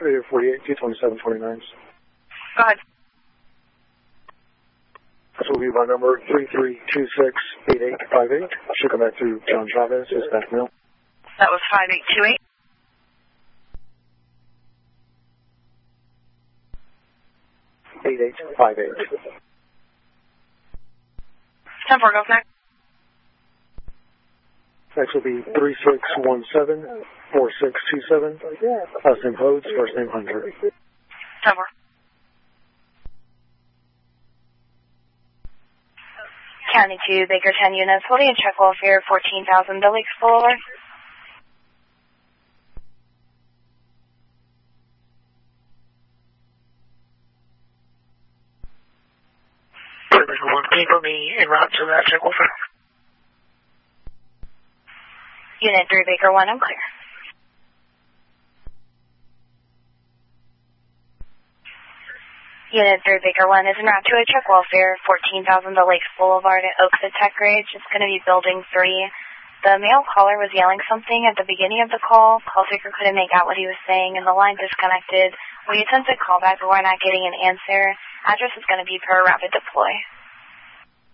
Radio 48, 22729. Go ahead. This will be my number 33268858. Should come back to John Chavez, dispatch mail. That was 5828. 8858. 10-4, go next. Next will be 36174627. Last name Hodes, first name Hunter. 10-4. County 2, Baker 10 units, holding a check welfare 14,000, the Lakes Boulevard. Baker 1, can you put me en route to that check welfare? Unit 3, Baker 1, I'm clear. Unit 3, Baker 1 is en route to a check welfare, 14,000 the Lakes Boulevard at Oaks at Tech Ridge. It's going to be building 3. The male caller was yelling something at the beginning of the call. Call taker couldn't make out what he was saying, and the line disconnected. We attempted callback, but we're not getting an answer. Address is going to be per rapid deploy.